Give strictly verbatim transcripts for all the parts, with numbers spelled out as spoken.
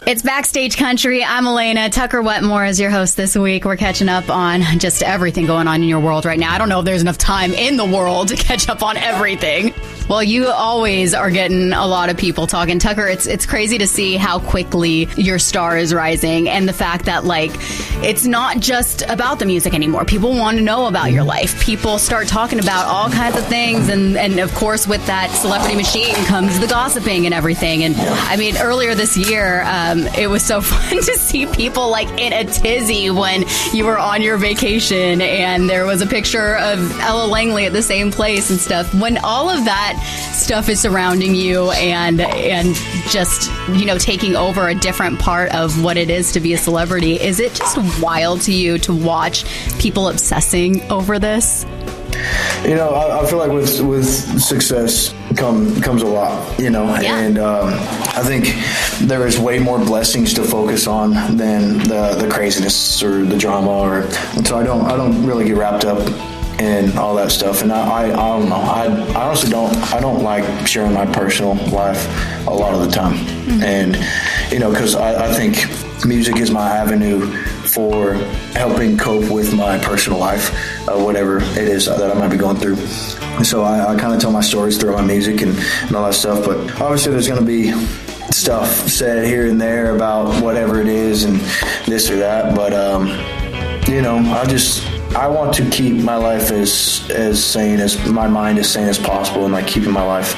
It's Backstage Country. I'm Elena. Tucker Wetmore is your host this week. We're catching up on just everything going on in your world right now. I don't know if there's enough time in the world to catch up on everything. Well, you always are getting a lot of people talking. Tucker, it's it's crazy to see how quickly your star is rising, and the fact that, like, it's not just about the music anymore. People want to know about your life. People start talking about all kinds of things, and, and of course, with that celebrity machine comes the gossiping and everything. And, I mean, earlier this year, um, it was so fun to see people, like, in a tizzy when you were on your vacation, and there was a picture of Ella Langley at the same place and stuff. When all of that stuff is surrounding you and and just, you know, taking over a different part of what it is to be a celebrity, is it just wild to you to watch people obsessing over this? You know, I, I feel like with with success come comes a lot, you know, yeah. and um, I think there is way more blessings to focus on than the the craziness or the drama, or and so I don't I don't really get wrapped up and all that stuff. And I, I, I don't know. I, I honestly don't, I don't like sharing my personal life a lot of the time. Mm-hmm. And, you know, cause I, I think music is my avenue for helping cope with my personal life, uh, whatever it is that I might be going through. And so I, I kind of tell my stories through my music and, and all that stuff. But obviously there's going to be stuff said here and there about whatever it is and this or that. But, um, you know, I just, I want to keep my life as as sane as my mind as sane as possible, and like keeping my life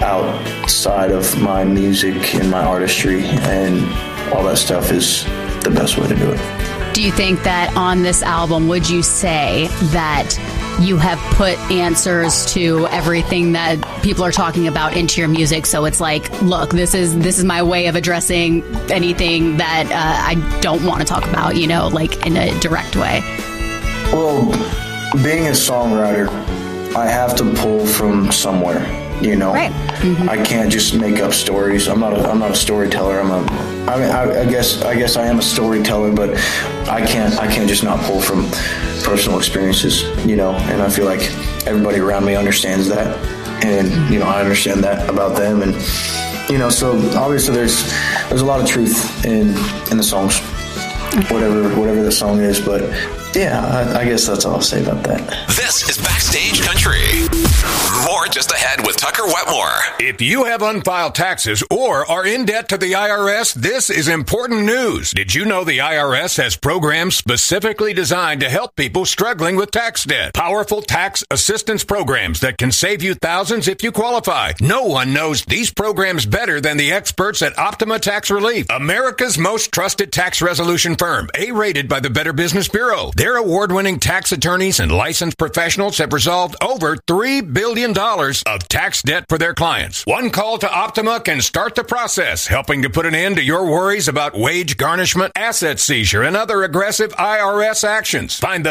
outside of my music and my artistry and all that stuff is the best way to do it. Do you think that on this album, would you say that you have put answers to everything that people are talking about into your music? So it's like, look, this is this is my way of addressing anything that uh, I don't want to talk about, you know, like in a direct way. Well, being a songwriter, I have to pull from somewhere, you know. Right. Mm-hmm. I can't just make up stories. I'm not. A, I'm not a storyteller. I'm a. I mean, I, I guess. I guess I am a storyteller, but I can't. I can't just not pull from personal experiences, you know. And I feel like everybody around me understands that, and you know, I understand that about them, and you know. So obviously, there's there's a lot of truth in in the songs, whatever whatever the song is, but. Yeah, I, I guess that's all I'll say about that. This is Backstage Country. More just ahead with Tucker Wetmore. If you have unfiled taxes or are in debt to the I R S, this is important news. Did you know the I R S has programs specifically designed to help people struggling with tax debt? Powerful tax assistance programs that can save you thousands if you qualify. No one knows these programs better than the experts at Optima Tax Relief, America's most trusted tax resolution firm, A-rated by the Better Business Bureau. Their award-winning tax attorneys and licensed professionals have resolved over three billion dollars of tax debt for their clients. One call to Optima can start the process, helping to put an end to your worries about wage garnishment, asset seizure, and other aggressive I R S actions. Find the